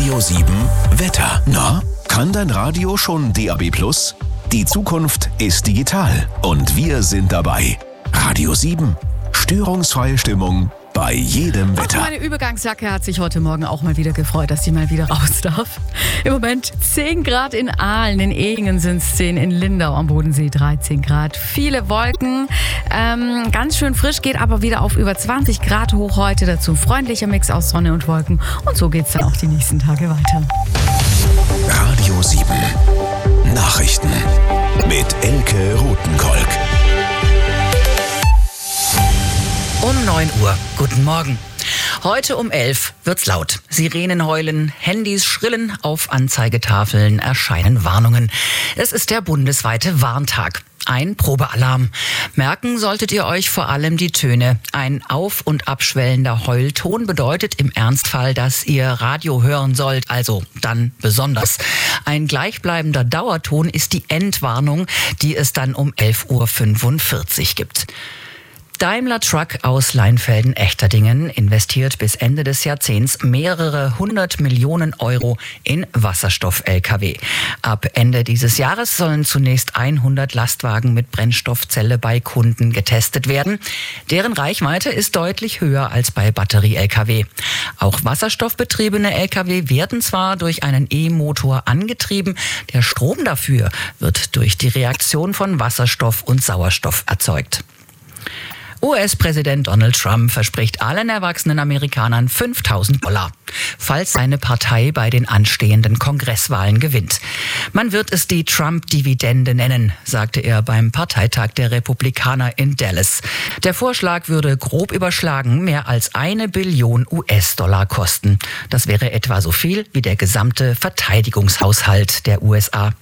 Radio 7 Wetter. Na, kann dein Radio schon DAB+? Die Zukunft ist digital und wir sind dabei. Radio 7. Störungsfreie Stimmung bei jedem Wetter. Meine Übergangsjacke hat sich heute Morgen auch mal wieder gefreut, dass sie mal wieder raus darf. Im Moment 10 Grad in Aalen, in Ehingen sind es 10, in Lindau am Bodensee 13 Grad. Viele Wolken, ganz schön frisch, geht aber wieder auf über 20 Grad hoch heute. Dazu ein freundlicher Mix aus Sonne und Wolken. Und so geht es dann auch die nächsten Tage weiter. Radio 7. Nachrichten mit Elke Rothenkolk. Um 9 Uhr. Guten Morgen. Heute um 11 wird's laut. Sirenen heulen, Handys schrillen, auf Anzeigetafeln erscheinen Warnungen. Es ist der bundesweite Warntag. Ein Probealarm. Merken solltet ihr euch vor allem die Töne. Ein auf- und abschwellender Heulton bedeutet im Ernstfall, dass ihr Radio hören sollt, also dann besonders. Ein gleichbleibender Dauerton ist die Endwarnung, die es dann um 11.45 Uhr gibt. Daimler Truck aus Leinfelden-Echterdingen investiert bis Ende des Jahrzehnts mehrere 100 Millionen Euro in Wasserstoff-Lkw. Ab Ende dieses Jahres sollen zunächst 100 Lastwagen mit Brennstoffzelle bei Kunden getestet werden. Deren Reichweite ist deutlich höher als bei Batterie-Lkw. Auch wasserstoffbetriebene Lkw werden zwar durch einen E-Motor angetrieben, der Strom dafür wird durch die Reaktion von Wasserstoff und Sauerstoff erzeugt. US-Präsident Donald Trump verspricht allen erwachsenen Amerikanern $5.000, falls seine Partei bei den anstehenden Kongresswahlen gewinnt. Man wird es die Trump-Dividende nennen, sagte er beim Parteitag der Republikaner in Dallas. Der Vorschlag würde grob überschlagen mehr als $1 Billion kosten. Das wäre etwa so viel wie der gesamte Verteidigungshaushalt der USA.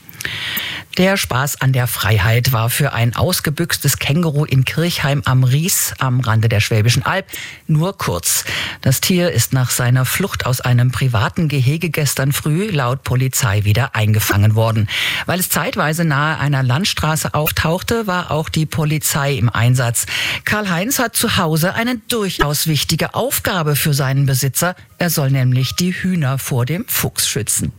Der Spaß an der Freiheit war für ein ausgebüxtes Känguru in Kirchheim am Ries am Rande der Schwäbischen Alb nur kurz. Das Tier ist nach seiner Flucht aus einem privaten Gehege gestern früh laut Polizei wieder eingefangen worden. Weil es zeitweise nahe einer Landstraße auftauchte, war auch die Polizei im Einsatz. Karl-Heinz hat zu Hause eine durchaus wichtige Aufgabe für seinen Besitzer. Er soll nämlich die Hühner vor dem Fuchs schützen.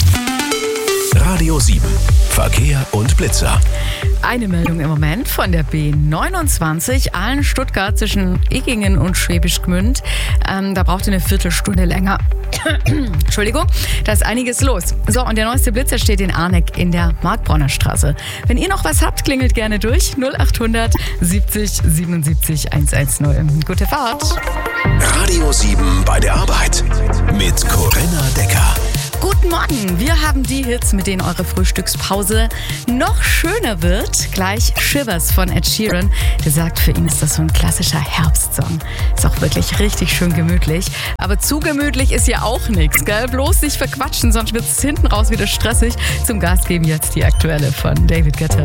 Radio 7. Verkehr und Blitzer. Eine Meldung im Moment von der B29 Aalen-Stuttgart zwischen Eggingen und Schwäbisch Gmünd. Da braucht ihr eine Viertelstunde länger. Entschuldigung, da ist einiges los. So, und der neueste Blitzer steht in Arneck in der Markbronner Straße. Wenn ihr noch was habt, klingelt gerne durch. 0800 70 77 110. Gute Fahrt. Radio 7 bei der Arbeit mit Corinna Decker. Guten Morgen, wir haben die Hits, mit denen eure Frühstückspause noch schöner wird. Gleich Shivers von Ed Sheeran. Der sagt, für ihn ist das so ein klassischer Herbstsong. Ist auch wirklich richtig schön gemütlich. Aber zu gemütlich ist ja auch nichts, gell? Bloß nicht verquatschen, sonst wird es hinten raus wieder stressig. Zum Gas geben jetzt die aktuelle von David Guetta.